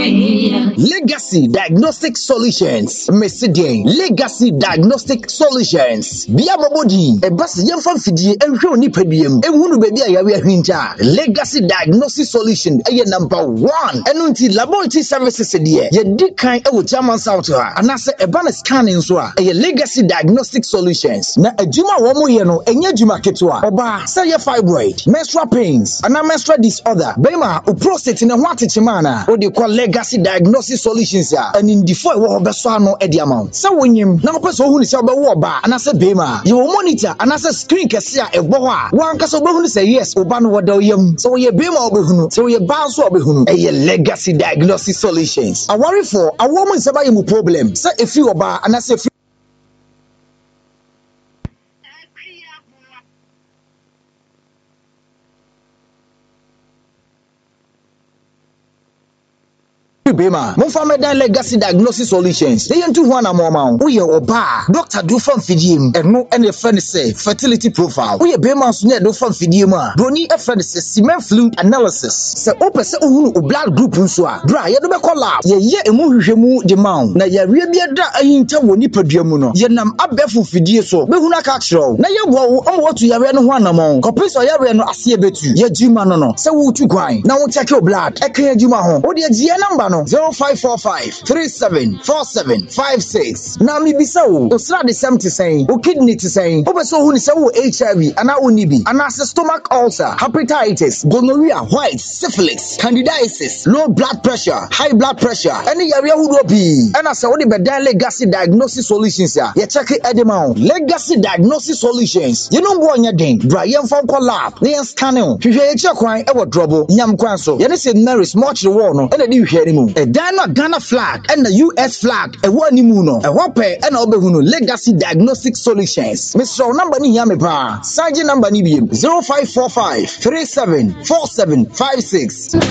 Legacy Diagnostic Solutions. Messidian Legacy Diagnostic Solutions. Bia Mobodi, a bus yamfam fidie enhwe oni padiem. Ehunu baby ayawe ahwinja. Legacy Diagnostic Solution eye number 1. Enu nti laboratory services de ye di kan e wo German South ha. Anase e ba na scanning so a eye Legacy Diagnostic Solutions. Na adwuma wo mo ye no enye adwuma ketewa. Oba say ye fibroid, menstrual pains, ana menstrual disorder. Bema o prostate ne ho atechema na. O de call Legacy Diagnostic Solutions ya. And in the four wo beso ano e di amount. Say wonyim na ope so hu ni say obewo oba anase bema. Ye wo monitor anase screen kese a ebo ho a. Wan kase obehu ni say yes oba no woda oyam. So ye bema obehunu. So ye ba so obehunu. E ye Legacy Diagnostic Solutions. A worry for a woman say ba ye mu problem. Say if you oba anase Bema, Monfameda Legacy Diagnosis Solutions. They ain't too one amount. We are oba. Doctor do from fidium and no any friend say fertility profile. We are Bema Sune do from fidium. Brony a friend says cement fluid analysis. Say open say blood group unswa. Bra ye do be call up. Ye emu hwehwemu de maun. Na ye rebia da ayinta woni paduamu no. Ye nam abefu fidie so. Be huna ka kiro. Na ye wo omoto yare no ho anamon. Kopiso yare no ase betu. Ye jima no. Say wo tu kwan. Na wo check your blood. E kan jima ho. Wo de gie number no 0545 374756. Na mi bisa wo osra de sem te sen o kidney te sen o be so hu ni se wo HIV ana onibi ana stomach ulcer, hepatitis, gonorrhea, white, syphilis, candidiasis, low blood pressure, high blood pressure, any yare hudo bi ana se wo de bedan Legacy Diagnosis Solutions ya ye check edema Legacy Diagnosis Solutions you know bo nya den bra ye mfon call lab ne scanning hwehwe ye check kwan e wo drobo nyam kwan so ye ne se Mary's much the war no e na di hwehwe ni mu a Ghana flag and the US flag a one imuno a wape and obehunu Legacy Diagnostic Solutions. Mr. number ni yame pa. Sergeant number ni 0545 374756.